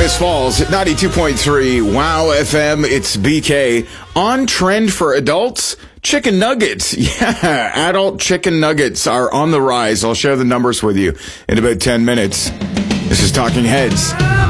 Smiths Falls at 92.3 Wow FM. It's BK. On trend for adults, chicken nuggets. Yeah, adult chicken nuggets are on the rise. I'll share the numbers with you in about 10 minutes. This is Talking Heads.